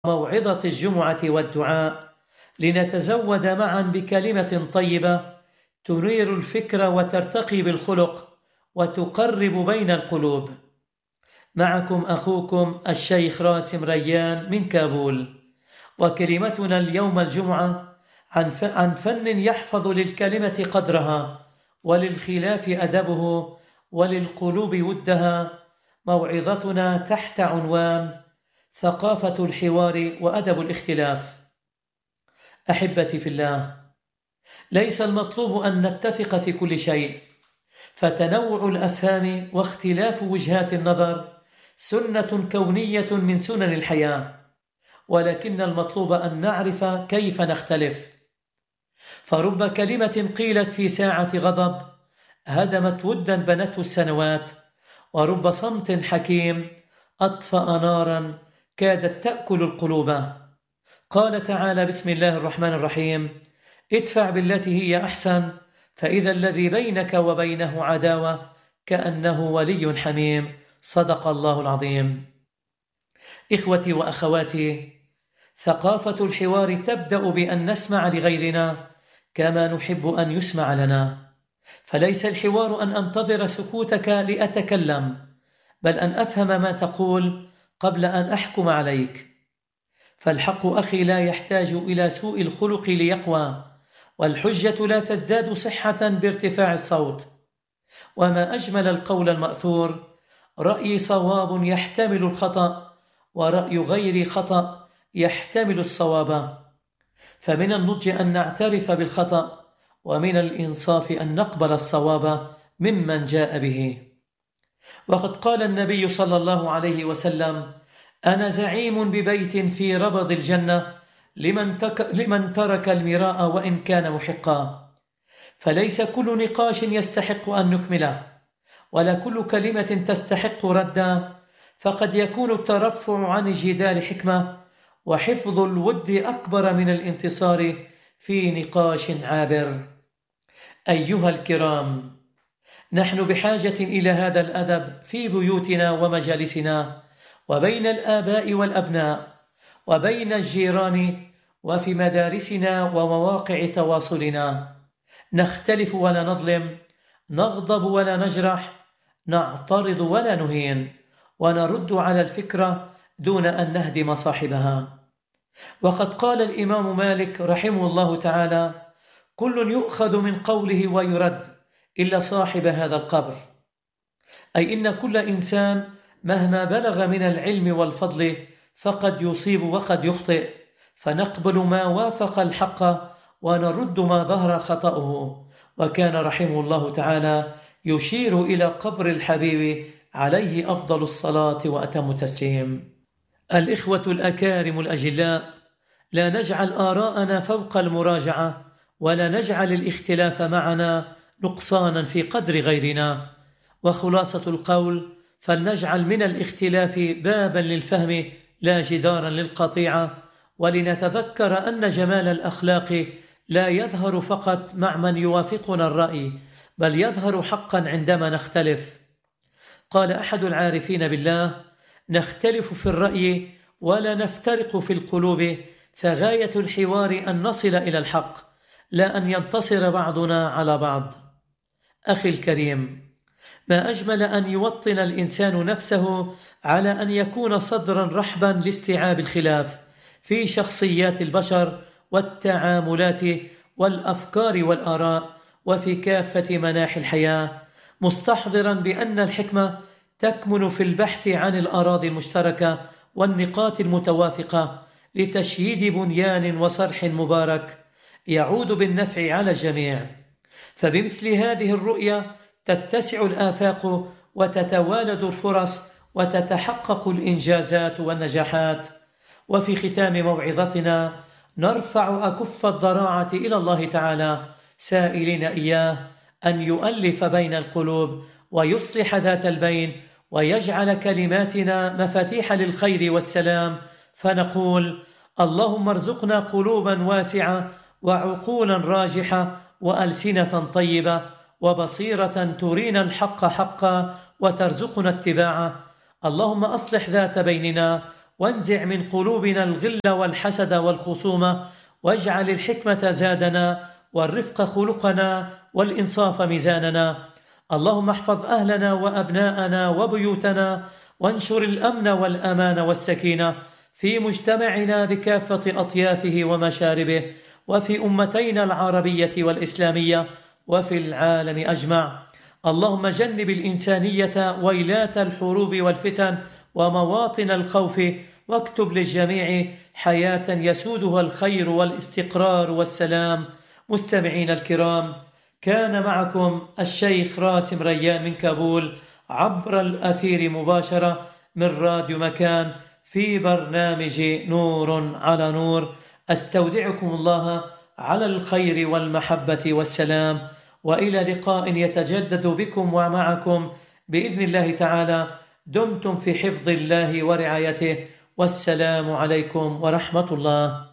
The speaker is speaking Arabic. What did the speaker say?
موعظة الجمعة والدعاء لنتزود معا بكلمة طيبة تنير الفكر وترتقي بالخلق وتقرب بين القلوب. معكم أخوكم الشيخ راسم ريان من كابول، وكلمتنا اليوم الجمعة عن فن يحفظ للكلمة قدرها وللخلاف أدبه وللقلوب ودها. موعظتنا تحت عنوان ثقافة الحوار وأدب الاختلاف. أحبتي في الله، ليس المطلوب أن نتفق في كل شيء، فتنوع الأفهام واختلاف وجهات النظر سنة كونية من سنن الحياة، ولكن المطلوب أن نعرف كيف نختلف. فرب كلمة قيلت في ساعة غضب هدمت ودا بنته السنوات، ورب صمت حكيم أطفأ نارا كادت تأكل القلوب. قال تعالى: بسم الله الرحمن الرحيم: ادفع بالتي هي أحسن فإذا الذي بينك وبينه عداوة كأنه ولي حميم. صدق الله العظيم. إخوتي وأخواتي، ثقافة الحوار تبدأ بأن نسمع لغيرنا كما نحب أن يسمع لنا، فليس الحوار أن أنتظر سكوتك لأتكلم، بل أن أفهم ما تقول قبل أن أحكم عليك. فالحق أخي لا يحتاج إلى سوء الخلق ليقوى، والحجة لا تزداد صحة بارتفاع الصوت. وما أجمل القول المأثور: رأيي صواب يحتمل الخطأ، ورأي غير خطأ يحتمل الصواب. فمن النضج أن نعترف بالخطأ، ومن الإنصاف أن نقبل الصواب ممن جاء به. وقد قال النبي صلى الله عليه وسلم: أنا زعيم ببيت في ربض الجنة لمن ترك المراء وإن كان محقا. فليس كل نقاش يستحق أن نكمله، ولا كل كلمة تستحق ردا، فقد يكون الترفع عن الجدال حكمة، وحفظ الود أكبر من الانتصار في نقاش عابر. أيها الكرام، نحن بحاجة إلى هذا الأدب في بيوتنا ومجالسنا، وبين الآباء والأبناء، وبين الجيران، وفي مدارسنا ومواقع تواصلنا. نختلف ولا نظلم، نغضب ولا نجرح، نعترض ولا نهين، ونرد على الفكرة دون أن نهدم صاحبها. وقد قال الإمام مالك رحمه الله تعالى: كل يؤخذ من قوله ويرد إلا صاحب هذا القبر. أي إن كل إنسان مهما بلغ من العلم والفضل فقد يصيب وقد يخطئ، فنقبل ما وافق الحق ونرد ما ظهر خطأه. وكان رحمه الله تعالى يشير إلى قبر الحبيب عليه أفضل الصلاة وأتم التسليم. الإخوة الأكارم الأجلاء، لا نجعل آراءنا فوق المراجعة، ولا نجعل الاختلاف معنا نقصانا في قدر غيرنا. وخلاصة القول: فلنجعل من الاختلاف بابا للفهم لا جدارا للقطيعة، ولنتذكر أن جمال الأخلاق لا يظهر فقط مع من يوافقنا الرأي، بل يظهر حقا عندما نختلف. قال أحد العارفين بالله: نختلف في الرأي ولا نفترق في القلوب، فغاية الحوار أن نصل إلى الحق، لا أن ينتصر بعضنا على بعض. أخي الكريم، ما أجمل أن يوطن الإنسان نفسه على أن يكون صدرا رحبا لاستيعاب الخلاف في شخصيات البشر والتعاملات والأفكار والآراء، وفي كافة مناحي الحياة، مستحضرا بأن الحكمة تكمن في البحث عن الأراضي المشتركة والنقاط المتوافقة لتشييد بنيان وصرح مبارك يعود بالنفع على الجميع. فبمثل هذه الرؤية تتسع الآفاق وتتوالد الفرص وتتحقق الإنجازات والنجاحات. وفي ختام موعظتنا نرفع أكف الضراعة إلى الله تعالى، سائلين إياه أن يؤلف بين القلوب ويصلح ذات البين، ويجعل كلماتنا مفاتيح للخير والسلام. فنقول: اللهم ارزقنا قلوبا واسعة، وعقولا راجحة، وألسنة طيبة، وبصيرة ترينا الحق حقا وترزقنا اتباعه. اللهم أصلح ذات بيننا، وانزع من قلوبنا الغل والحسد والخصومة، واجعل الحكمة زادنا والرفق خلقنا والإنصاف ميزاننا. اللهم احفظ أهلنا وأبناءنا وبيوتنا، وانشر الأمن والأمان والسكينة في مجتمعنا بكافة أطيافه ومشاربه، وفي أمتينا العربية والإسلامية، وفي العالم أجمع. اللهم جنب الإنسانية ويلات الحروب والفتن ومواطن الخوف، واكتب للجميع حياة يسودها الخير والاستقرار والسلام. مستمعين الكرام، كان معكم الشيخ راسم ريان من كابول عبر الأثير مباشرة من راديو مكان في برنامج نور على نور. أستودعكم الله على الخير والمحبة والسلام، وإلى لقاء يتجدد بكم ومعكم بإذن الله تعالى. دمتم في حفظ الله ورعايته، والسلام عليكم ورحمة الله.